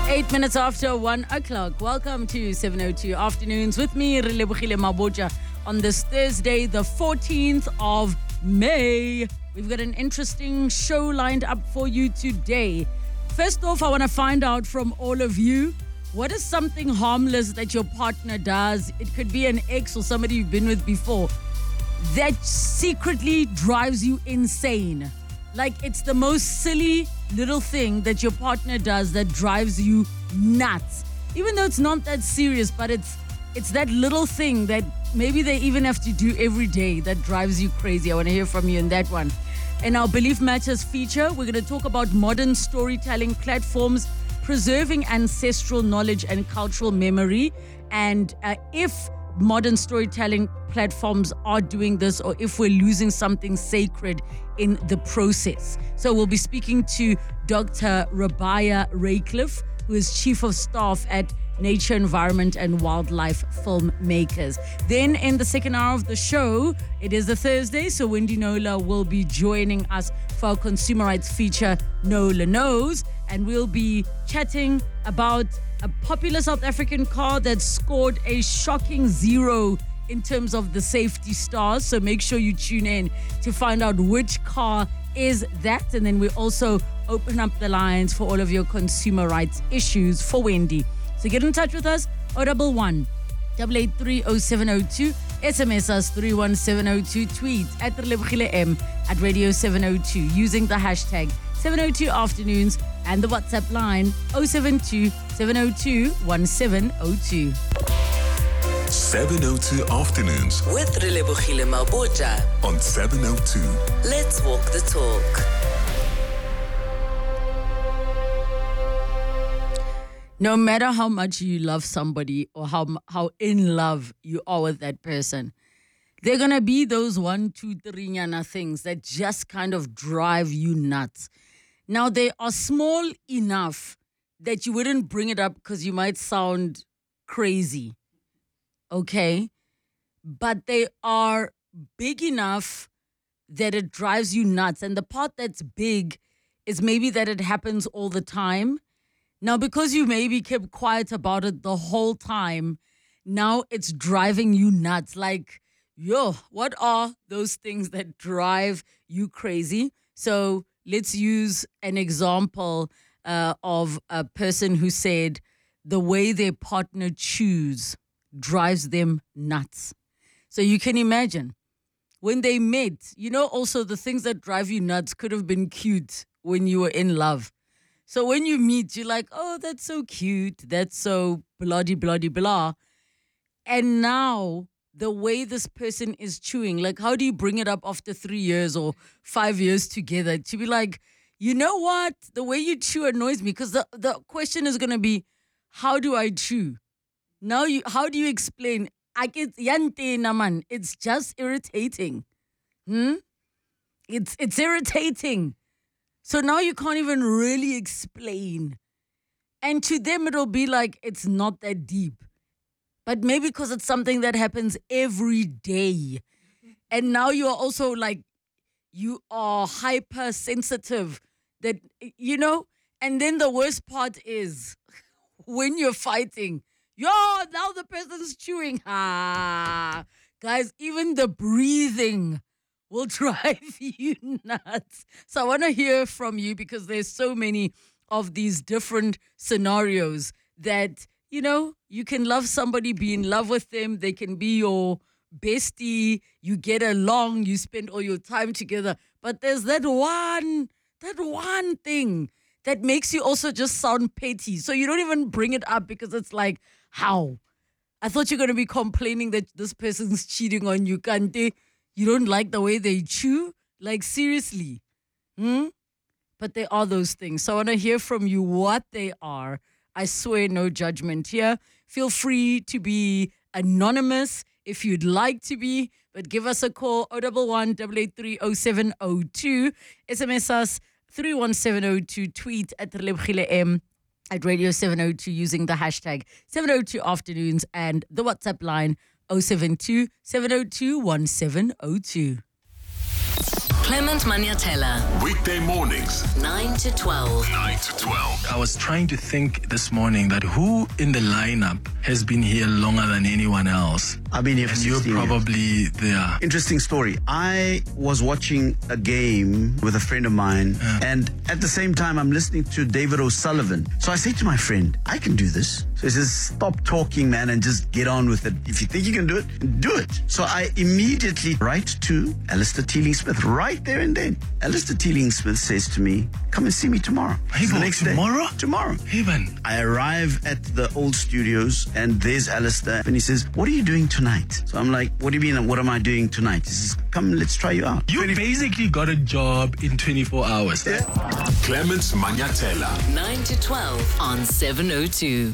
8 minutes after 1 o'clock. Welcome to 702 Afternoons with me, Relebohile Mabotja, on this Thursday, the 14th of May. We've got an interesting show lined up for you today. First off, I want to find out from all of you, what is something harmless that your partner does? It could be an ex or somebody you've been with before that secretly drives you insane. Like, it's the most silly little thing that your partner does that drives you nuts. Even though it's not that serious, but it's that little thing that maybe they even have to do every day that drives you crazy. I want to hear from you in that one. In our Belief Matters feature, we're going to talk about modern storytelling platforms preserving ancestral knowledge and cultural memory, and if modern storytelling platforms are doing this, or if we're losing something sacred in the process. So we'll be speaking to Dr. Rabaya Raycliffe, who is Chief of Staff at Nature, Environment and Wildlife Filmmakers. Then in the second hour of the show, it is a Thursday, so Wendy Nola will be joining us for our consumer rights feature, Nola Knows, and we'll be chatting about a popular South African car that scored a shocking 0 in terms of the safety stars. So make sure you tune in to find out which car is that. And then we also open up the lines for all of your consumer rights issues for Wendy. So get in touch with us, 011 883 0702, SMS us 31702, tweet at Relebohile M at Radio 702 using the hashtag 702 Afternoons and the WhatsApp line 072 702 1702. 702 Afternoons with Relebohile Mabotja on 702. Let's walk the talk. No matter how much you love somebody or how in love you are with that person, there are going to be those 1, 2, 3 nyana things that just kind of drive you nuts. Now, they are small enough that you wouldn't bring it up because you might sound crazy, okay? But they are big enough that it drives you nuts. And the part that's big is maybe that it happens all the time. Now, because you maybe kept quiet about it the whole time, now it's driving you nuts. Like, yo, what are those things that drive you crazy? So let's use an example of a person who said the way their partner chews drives them nuts. So you can imagine when they met, also the things that drive you nuts could have been cute when you were in love. So when you meet, you're like, oh, that's so cute. That's so bloody, bloody, blah. And now the way this person is chewing, like, how do you bring it up after 3 years or 5 years together to be like, you know what? The way you chew annoys me, because the question is going to be, how do I chew? Now, how do you explain? It's just irritating. It's irritating. So now you can't even really explain. And to them, it'll be like, it's not that deep. But maybe because it's something that happens every day. And now you are also like, you are hypersensitive that, and then the worst part is when you're fighting, now the person's chewing. Guys, even the breathing will drive you nuts. So I want to hear from you, because there's so many of these different scenarios that, you can love somebody, be in love with them. They can be your bestie. You get along. You spend all your time together. But there's that one thing that makes you also just sound petty. So you don't even bring it up because it's like, how? I thought you're going to be complaining that this person's cheating on you, Kante. You don't like the way they chew? Like, seriously? But there are those things. So I want to hear from you what they are. I swear, no judgment here. Feel free to be anonymous if you'd like to be, but give us a call, 011 883 0702. SMS us 31702. Tweet at Relebohile M at Radio 702 using the hashtag 702 Afternoons and the WhatsApp line 072 702 1702. Clement Maniatella, Weekday mornings, 9 to 12. 9 to 12. I was trying to think this morning that who in the lineup has been here longer than anyone else? I've been here for And you're 16 years. probably there. Interesting story. I was watching a game with a friend of mine, and at the same time, I'm listening to David O'Sullivan. So I say to my friend, I can do this. So he says, stop talking, man, and just get on with it. If you think you can do it, do it. So I immediately write to Alistair Teeling-Smith right there and then. Alistair Teeling-Smith says to me, come and see me tomorrow. Hey, It's the bro, next day. tomorrow? Tomorrow. Hey, man. I arrive at the old studios and there's Alistair and he says, what are you doing tonight? So I'm like, what do you mean, what am I doing tonight? He says, come, let's try you out. You basically got a job in 24 hours. Yeah. Clement Maniatella. 9 to 12 on 702.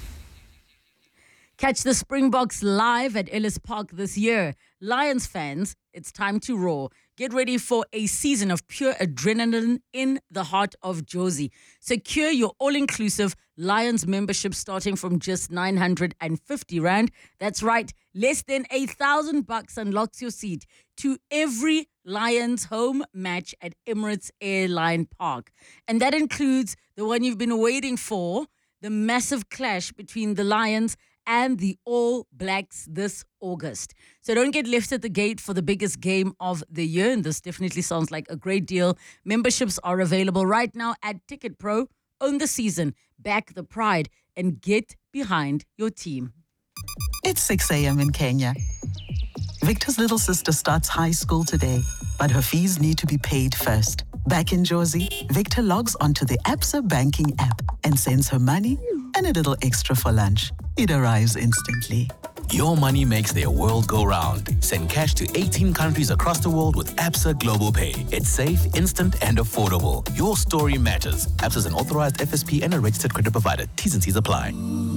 Catch the Springboks live at Ellis Park this year. Lions fans, it's time to roar. Get ready for a season of pure adrenaline in the heart of Jozi. Secure your all-inclusive Lions membership starting from just 950 Rand. That's right, less than $1,000 unlocks your seat to every Lions home match at Emirates Airline Park. And that includes the one you've been waiting for, the massive clash between the Lions and the All Blacks this August. So don't get left at the gate for the biggest game of the year. And this definitely sounds like a great deal. Memberships are available right now at Ticket Pro. Own the season, back the pride, and get behind your team. It's 6 a.m. in Kenya. Victor's little sister starts high school today, but her fees need to be paid first. Back in Jozi, Victor logs onto the Absa banking app and sends her money and a little extra for lunch. It arrives instantly. Your money makes their world go round. Send cash to 18 countries across the world with Absa Global Pay. It's safe, instant, and affordable. Your story matters. Absa is an authorized FSP and a registered credit provider. T's and C's apply.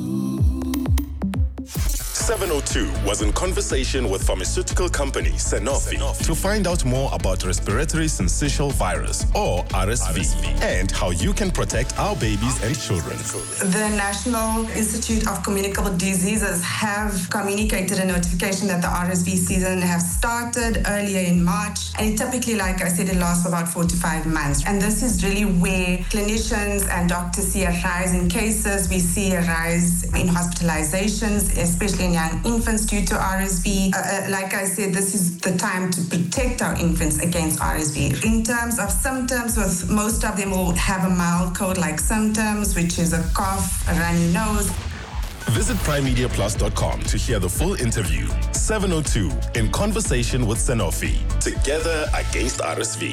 702 was in conversation with pharmaceutical company Sanofi to find out more about respiratory syncytial virus, or RSV, and how you can protect our babies and children. The National Institute of Communicable Diseases have communicated a notification that the RSV season has started earlier in March, and typically, like I said, it lasts for about 4 to 5 months. And this is really where clinicians and doctors see a rise in cases. We see a rise in hospitalizations, especially in young infants due to RSV. Like I said, this is the time to protect our infants against RSV. In terms of symptoms, with most of them will have a mild cold-like symptoms, which is a cough, a runny nose. Visit primemediaplus.com to hear the full interview. 702 in conversation with Sanofi. Together against RSV.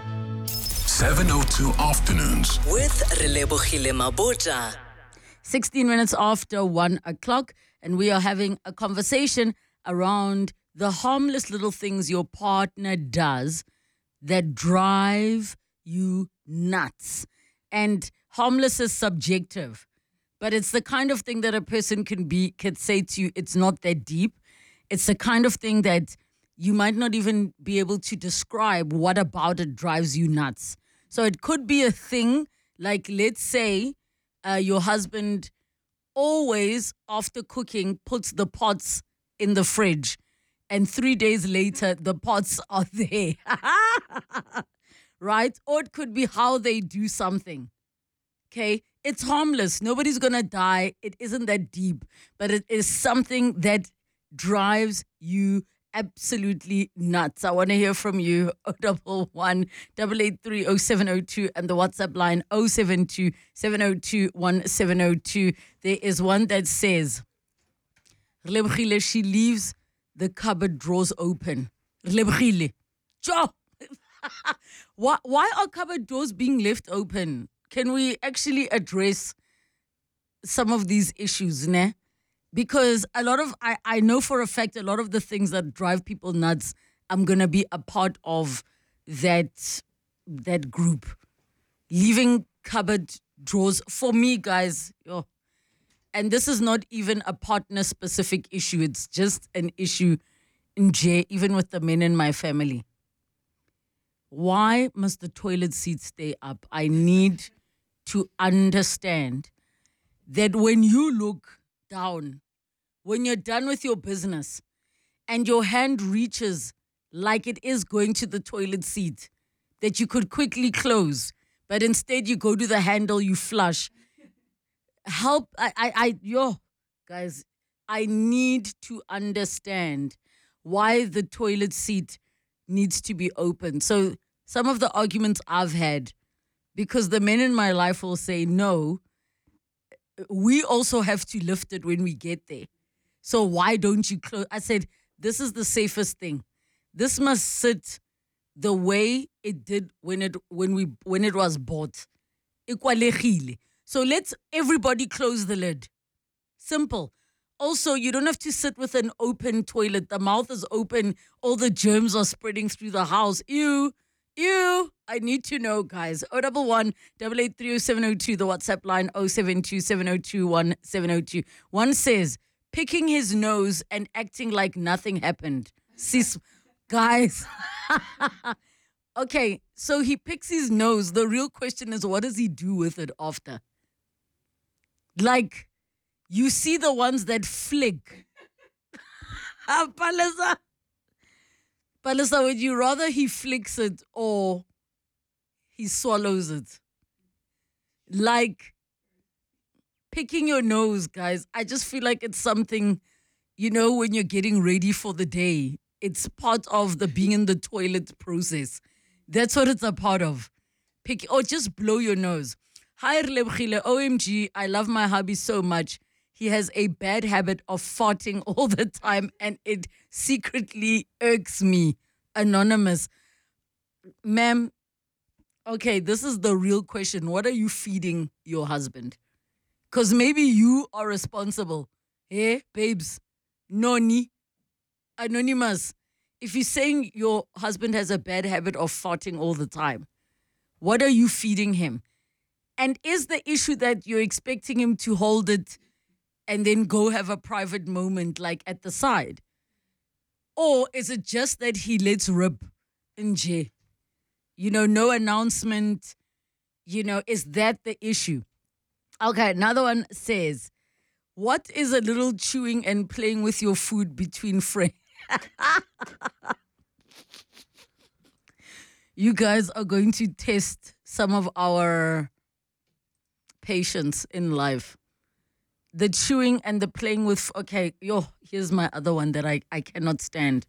702 afternoons. With Relebohile Maboja. 16 minutes after 1 o'clock, and we are having a conversation around the harmless little things your partner does that drive you nuts. And harmless is subjective, but it's the kind of thing that a person can say to you, it's not that deep. It's the kind of thing that you might not even be able to describe what about it drives you nuts. So it could be a thing like, let's say, your husband always, after cooking, puts the pots in the fridge, and 3 days later, the pots are there. Right? Or it could be how they do something. Okay? It's harmless. Nobody's going to die. It isn't that deep, but it is something that drives you absolutely nuts. I want to hear from you. 011 883 0702 and the WhatsApp line 072 702 1702. There is one that says, Relebohile, she leaves the cupboard drawers open. Relebohile. Why are cupboard doors being left open? Can we actually address some of these issues, ne? Because I know for a fact a lot of the things that drive people nuts, I'm going to be a part of that group. Leaving cupboard drawers, for me, guys, and this is not even a partner-specific issue. It's just an issue in J, even with the men in my family. Why must the toilet seat stay up? I need to understand that when you look down, when you're done with your business and your hand reaches like it is going to the toilet seat, that you could quickly close, but instead you go to the handle, you flush. Guys, I need to understand why the toilet seat needs to be open. So some of the arguments I've had, because the men in my life will say, no, we also have to lift it when we get there. So why don't you close? I said, this is the safest thing. This must sit the way it did when it was bought. Ikwalegile. So let's everybody close the lid. Simple. Also, you don't have to sit with an open toilet. The mouth is open. All the germs are spreading through the house. Ew. I need to know, guys. 011 8830702, the WhatsApp line 0727021702. One says, picking his nose and acting like nothing happened. Guys. Okay, so he picks his nose. The real question is, what does he do with it after? Like, you see the ones that flick. Palisa, would you rather he flicks it or he swallows it? Like, picking your nose, guys, I just feel like it's something, when you're getting ready for the day. It's part of the being in the toilet process. That's what it's a part of. Just blow your nose. Hi, Relebogile. OMG, I love my hubby so much. He has a bad habit of farting all the time and it secretly irks me. Anonymous. Ma'am, okay, this is the real question. What are you feeding your husband? Because maybe you are responsible. Hey, babes. Noni. Anonymous. If you're saying your husband has a bad habit of farting all the time, what are you feeding him? And is the issue that you're expecting him to hold it and then go have a private moment like at the side? Or is it just that he lets rip in J? No announcement. Is that the issue? Okay, another one says, what is a little chewing and playing with your food between friends? You guys are going to test some of our patience in life. The chewing and the playing with... Okay, here's my other one that I cannot stand.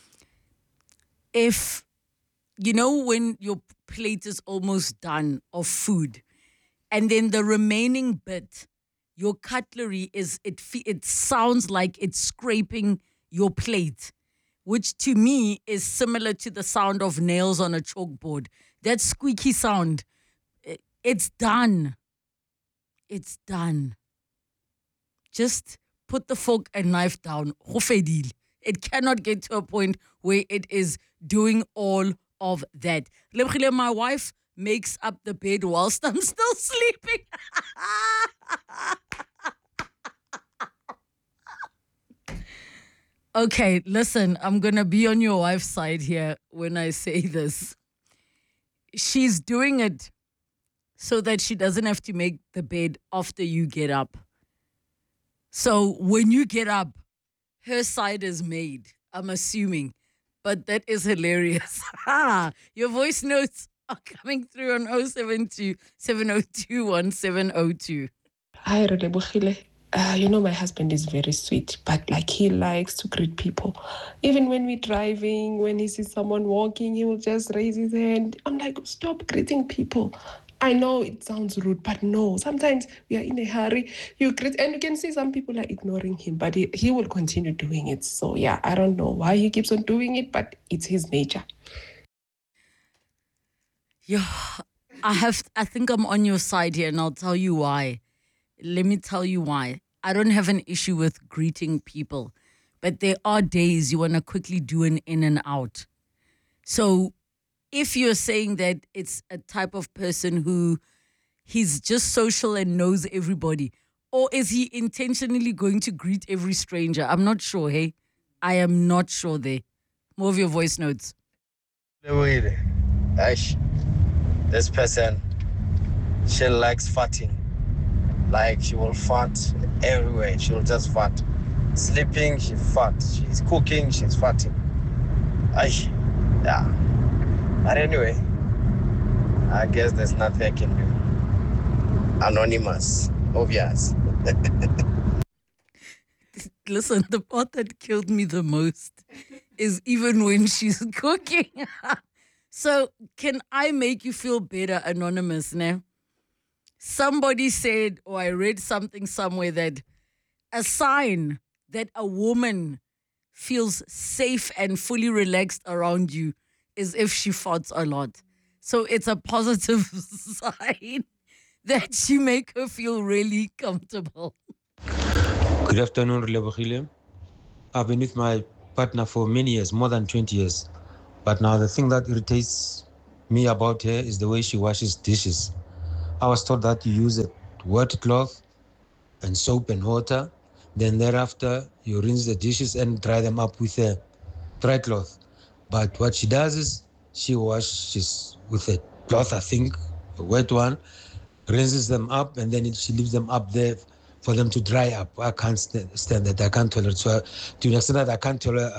If, when your plate is almost done of food, and then the remaining bit, your cutlery it sounds like it's scraping your plate, which to me is similar to the sound of nails on a chalkboard. That squeaky sound, it's done. It's done. Just put the fork and knife down. It cannot get to a point where it is doing all of that. My wife makes up the bed whilst I'm still sleeping. Okay, listen, I'm going to be on your wife's side here when I say this. She's doing it so that she doesn't have to make the bed after you get up. So when you get up, her side is made, I'm assuming. But that is hilarious. Your voice notes are coming through on 072-702-1702. Hi, Relebogile. My husband is very sweet, but he likes to greet people. Even when we're driving, when he sees someone walking, he will just raise his hand. I'm like, stop greeting people. I know it sounds rude, but no. Sometimes we are in a hurry. You greet, and you can see some people are ignoring him, but he will continue doing it. So yeah, I don't know why he keeps on doing it, but it's his nature. Yeah, I think I'm on your side here, and I'll tell you why. Let me tell you why. I don't have an issue with greeting people, but there are days you want to quickly do an in and out. So if you're saying that it's a type of person who he's just social and knows everybody, or is he intentionally going to greet every stranger? I'm not sure, hey? I am not sure there. More of your voice notes. This person, she likes farting. Like, she will fart everywhere. She will just fart. Sleeping, she farts. She's cooking, she's farting. Yeah. But anyway, I guess there's nothing I can do. Anonymous, obvious. Listen, the part that killed me the most is even when she's cooking. So, can I make you feel better, Anonymous, ne? Somebody said, or I read something somewhere, that a sign that a woman feels safe and fully relaxed around you is if she farts a lot. So it's a positive sign that you make her feel really comfortable. Good afternoon, Relebohile. I've been with my partner for many years, more than 20 years. But now the thing that irritates me about her is the way she washes dishes. I was told that you use a wet cloth and soap and water. Then thereafter, you rinse the dishes and dry them up with a dry cloth. But what she does is she washes with a cloth, I think, a wet one, rinses them up, and then she leaves them up there for them to dry up. I can't stand that. I can't tolerate. So to an extent that I can't tolerate